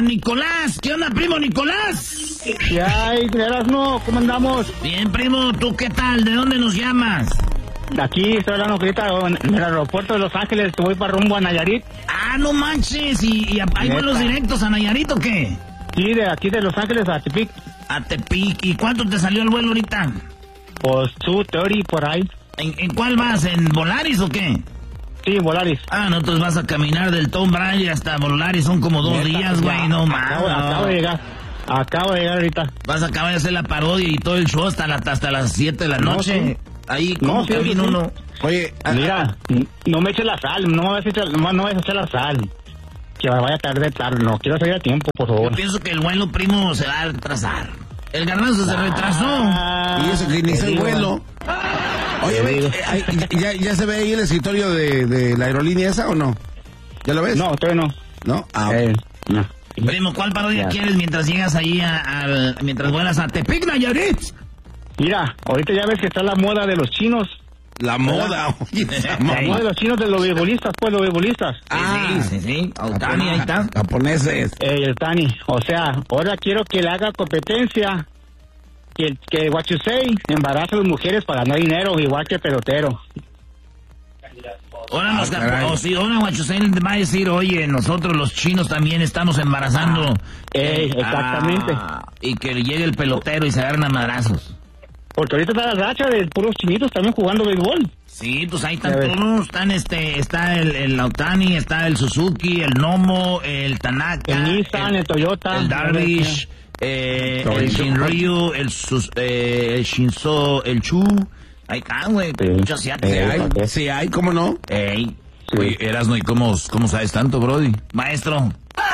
Nicolás. ¿Qué onda, primo Nicolás? Ay, no, ¿cómo andamos? Bien, primo, ¿tú qué tal? ¿De dónde nos llamas? Aquí estoy hablando ahorita en el aeropuerto de Los Ángeles, voy para rumbo a Nayarit. Ah, no manches, ¿y hay vuelos directos a Nayarit o qué? Sí, de aquí de Los Ángeles a Tepic. A Tepic, ¿y cuánto te salió el vuelo ahorita? Pues 2:30 por ahí. ¿En cuál vas? ¿En Volaris o qué? Sí, Volaris. Ah, no, entonces vas a caminar del Tom Brady hasta Volaris, son como 2 días, güey, no mames. Acabo de llegar ahorita. Vas a acabar de hacer la parodia y todo el show hasta las 7 de la noche. Sí. Ahí, ¿cómo camina uno? Oye, mira, no me eches la sal, no me vayas a echar la sal. Que vaya tarde, no quiero salir a tiempo, por favor. Yo pienso que el vuelo, primo, se va a retrasar. El garbanzo se retrasó. Y eso que inició el vuelo. Oye, ve, ¿ya se ve ahí el escritorio de la aerolínea esa o no? ¿Ya lo ves? No, todavía no. ¿No? No. Primo, ¿cuál parodia quieres mientras llegas ahí mientras vuelas a Tepic, Nayarit? Mira, ahorita ya ves que está la moda de los chinos. La moda, oye. La moda de los chinos, de los beisbolistas, pues, los beisbolistas. Sí. Otani, ahí está. Japoneses. El Tani. O sea, ahora quiero que le haga competencia. Que what you say, embaraza a las mujeres para ganar dinero, igual que el pelotero. Ahora Guachusei va a decir, oye, nosotros los chinos también estamos embarazando. Exactamente. Y que llegue el pelotero y se agarren a madrazos. Porque ahorita está la racha de puros chinitos también jugando béisbol. Sí, pues ahí están todos, está el Otani, está el Suzuki, el Nomo, el Tanaka, el Nissan, el Toyota, el Darvish, el Shinryu, el Shinzo, el Chu. Ahí está, güey, muchos asiáticos. Sí hay, ¿cómo no? Ey. Oye, Erasno, ¿y cómo sabes tanto, brody? Maestro.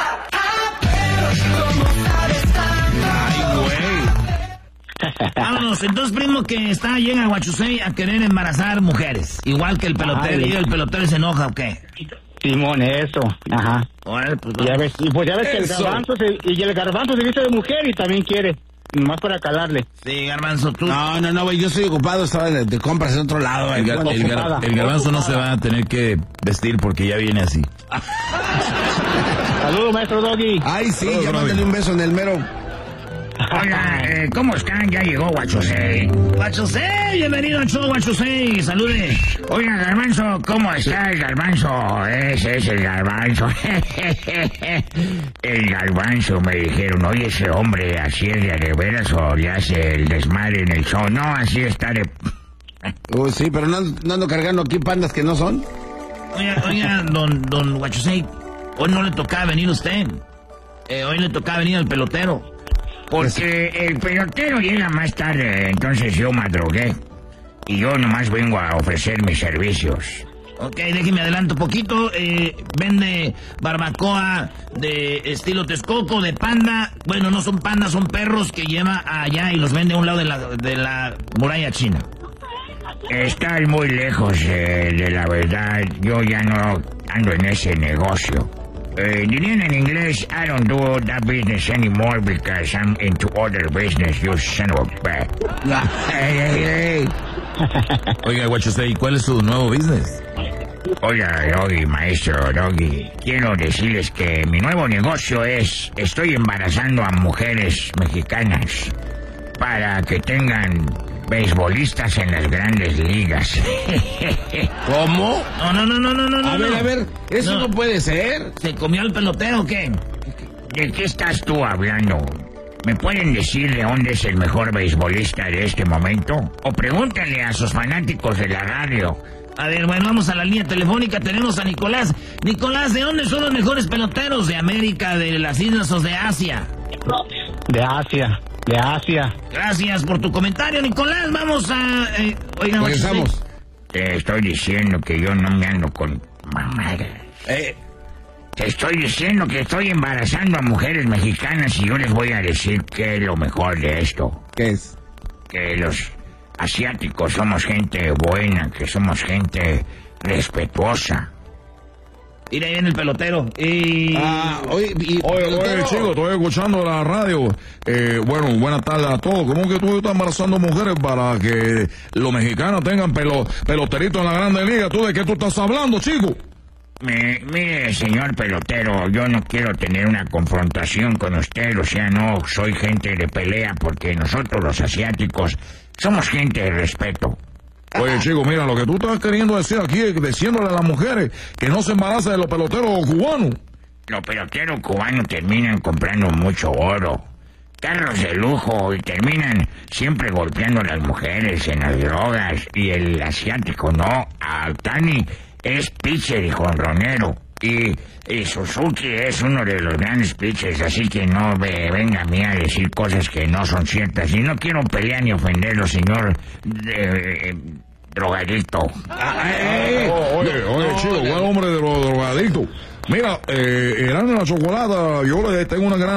Vámonos, entonces, primo, que llega a Guachusei a querer embarazar mujeres. Igual que el pelotero, y el pelotero se enoja, ¿o qué? Simón, eso, ajá. Bueno, pues, ya ves que el garbanzo se viste de mujer y también quiere, nomás para calarle. Sí, garbanzo, tú. No, güey, yo estoy ocupado, estaba de compras en otro lado. El garbanzo no se va a tener que vestir porque ya viene así. Saludos, maestro Doggy. Ay, sí, ya mándale un beso en el mero. Oiga, ¿cómo están? Ya llegó Guachusei. Guachusei, bienvenido al show, Guachusei. Salude. Oiga, garbanzo, ¿cómo está el garbanzo? Ese es el garbanzo. El garbanzo, me dijeron, oye, ese hombre, ¿así es de veras o le hace el desmadre en el show? No, así está de... Sí, pero no ando cargando aquí pandas que no son. Oiga, don Guachusei, hoy no le tocaba venir a usted. Hoy le tocaba venir al pelotero. Porque el pelotero llega más tarde, entonces yo madrugué. Y yo nomás vengo a ofrecer mis servicios. Ok, déjeme adelanto un poquito. Vende barbacoa de estilo Texcoco, de panda. Bueno, no son pandas, son perros que lleva allá y los vende a un lado de la muralla china. Están muy lejos de la verdad. Yo ya no ando en ese negocio. Dirían en inglés, I don't do that business anymore because I'm into other business, you son of a bat. Hey. Oiga, Guachusei, ¿cuál es su nuevo business? Oiga, Doggy, maestro Doggy, quiero decirles que mi nuevo negocio estoy embarazando a mujeres mexicanas para que tengan beisbolistas en las grandes ligas. ¿Cómo? No. A ver, eso no puede ser. ¿Se comió el pelotero o qué? ¿De qué estás tú hablando? ¿Me pueden decir de dónde es el mejor beisbolista de este momento? O pregúntenle a sus fanáticos de la radio. A ver, bueno, vamos a la línea telefónica. Tenemos a Nicolás. Nicolás, ¿de dónde son los mejores peloteros? ¿De América, de las islas o de Asia? De Asia. Gracias por tu comentario, Nicolás. Vamos a... Oigan, regresamos. Te estoy diciendo que yo no me ando con mamadas. Te estoy diciendo que estoy embarazando a mujeres mexicanas y yo les voy a decir que es lo mejor de esto. ¿Qué es? Que los asiáticos somos gente buena, que somos gente respetuosa. Mira, ahí viene el pelotero. Oye, chico, estoy escuchando la radio. Bueno, buenas tardes a todos. ¿Cómo que tú estás embarazando mujeres para que los mexicanos tengan peloteritos en la Grande Liga? ¿Tú de qué tú estás hablando, chico? Mire, señor pelotero, yo no quiero tener una confrontación con usted, o sea, no soy gente de pelea, porque nosotros los asiáticos somos gente de respeto. Oye, chico, mira, lo que tú estás queriendo decir aquí es diciéndole a las mujeres que no se embarazan de los peloteros cubanos. Los peloteros cubanos terminan comprando mucho oro, carros de lujo, y terminan siempre golpeando a las mujeres en las drogas, y el asiático no. Altani es pitcher y jonronero, y Suzuki es uno de los grandes pitchers, así que no venga a mí a decir cosas que no son ciertas, y no quiero pelear ni ofenderlo, señor drogadicto. Oye, chico, buen hombre de los drogadictos. Mira, Erasmo y la Chocolata, yo le tengo una gran